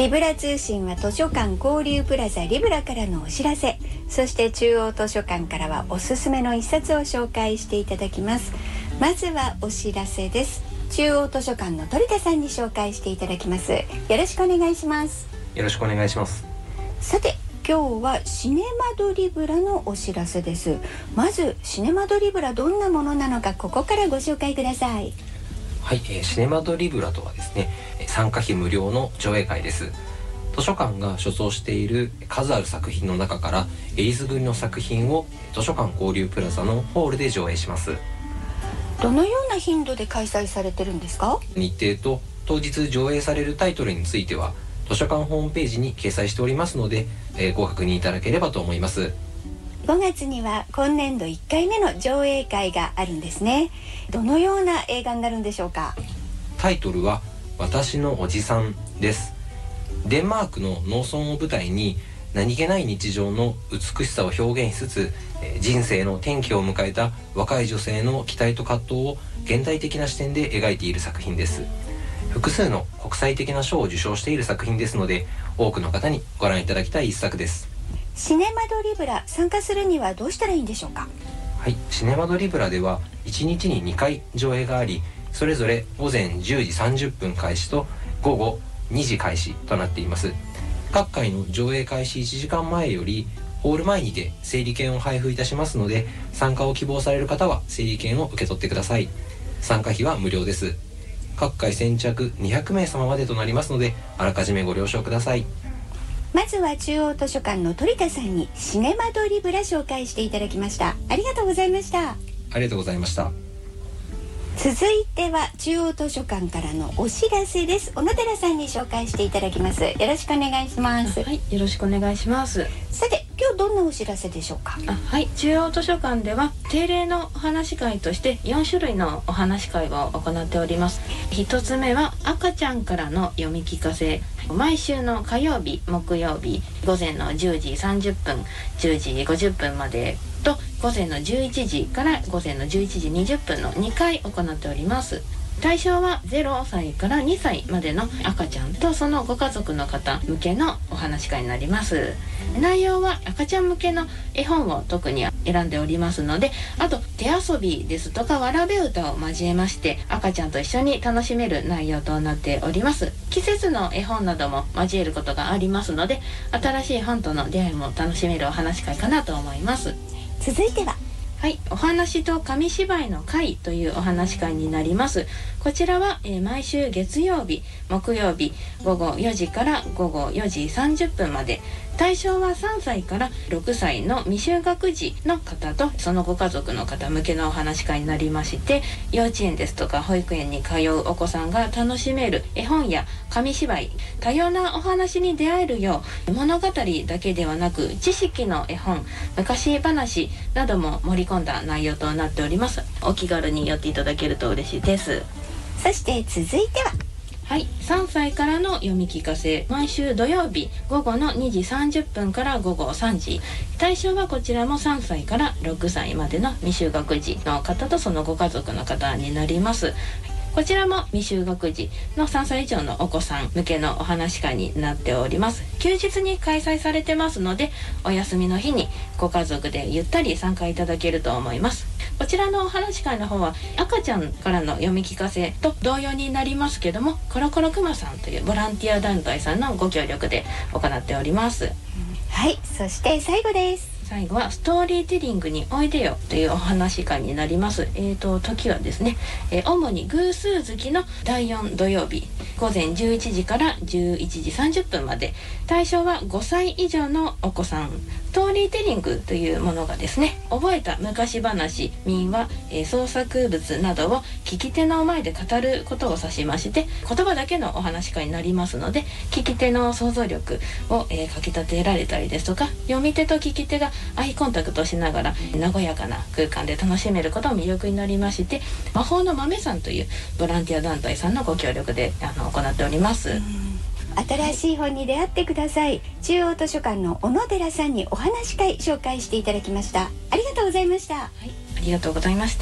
リブラ通信は図書館交流プラザリブラからのお知らせ、そして中央図書館からはおすすめの一冊を紹介していただきます。まずはお知らせです。中央図書館の鳥田さんに紹介していただきます。よろしくお願いします。 よろしくお願いします。 さて、今日はシネマドリブラのお知らせです。まずシネマドリブラ、どんなものなのか、ここからご紹介ください。 はい、シネマドリブラとはですね、参加費無料の上映会です。図書館が所蔵している数ある作品の中からえりすぐりの作品を図書館交流プラザのホールで上映します。 どのような頻度で開催されてるんですか？ 日程と当日上映されるタイトルについては図書館ホームページに掲載しておりますので、ご確認いただければと思います。 5月には今年度1回目の上映会があるんですね。どのような映画になるんでしょうか？ タイトルは私のおじさんです。デンマークの農村を舞台に何気ない日常の美しさを表現しつつ、人生の転機を迎えた若い女性の期待と葛藤を現代的な視点で描いている作品です。複数の国際的な賞を受賞している作品ですので、多くの方にご覧いただきたい一作です。 シネマドリブラ、参加するにはどうしたらいいんでしょうか？ はい、シネマドリブラでは1日に2回上映があり、それぞれ午前10時30分開始と午後2時開始となっています。各回の上映開始1時間前よりホール前にて整理券を配布いたしますので、参加を希望される方は整理券を受け取ってください。参加費は無料です。各回先着200名様までとなりますので、あらかじめご了承ください。 まずは中央図書館の鳥田さんにシネマドリブラ紹介していただきました。ありがとうございました。 ありがとうございました。 続いては中央図書館からのお知らせです。小野寺さんに紹介していただきます。よろしくお願いします。 はい、よろしくお願いします。 さて、今日どんなお知らせでしょうか？ はい、中央図書館では定例のお話会として4種類のお話会を行っております。一つ目は赤ちゃんからの読み聞かせ。毎週の火曜日、木曜日、午前の10時30分、10時50分までと午前の11時から午前の11時20分の2回行っております。対象は0歳から2歳までの赤ちゃんとそのご家族の方向けのお話会になります。内容は赤ちゃん向けの絵本を特に選んでおりますので、あと手遊びですとかわらべ歌を交えまして赤ちゃんと一緒に楽しめる内容となっております。季節の絵本なども交えることがありますので、新しい本との出会いも楽しめるお話会かなと思います。 続いては、 はい、お話と紙芝居の会というお話会になります。こちらは、毎週月曜日、木曜日午後4時から午後4時30分まで、対象は3歳から6歳の未就学児の方とそのご家族の方向けのお話会になりまして、幼稚園ですとか保育園に通うお子さんが楽しめる絵本や紙芝居、多様なお話に出会えるよう、物語だけではなく知識の絵本、昔話なども盛り込んだ内容となっております。お気軽に寄っていただけると嬉しいです。 そして続いては、 はい、3歳からの読み聞かせ、毎週土曜日午後の2時30分から午後3時、対象はこちらも3歳から6歳までの未就学児の方とそのご家族の方になります。こちらも未就学児の3歳以上のお子さん向けのお話会になっております。休日に開催されてますので、お休みの日にご家族でゆったり参加いただけると思います。こちらのお話会の方は赤ちゃんからの読み聞かせと同様になりますけども、コロコロくまさんというボランティア団体さんのご協力で行っております。 はい、そして最後です。 最後はストーリーテリングにおいでよというお話会になります。時はですね、主に偶数月の第4土曜日午前11時から11時30分まで、対象は5歳以上のお子さん。ストーリーテリングというものがですね、覚えた昔話、民話、創作物などを聞き手の前で語ることを指しまして、言葉だけのお話会になりますので、聞き手の想像力を、かき立てられたりですとか、読み手と聞き手がアイコンタクトしながら和やかな空間で楽しめることも魅力になりまして、魔法の豆さんというボランティア団体さんのご協力で行っております。 新しい本に出会ってください。中央図書館の小野寺さんにお話会紹介していただきました。ありがとうございました。 はい、ありがとうございました。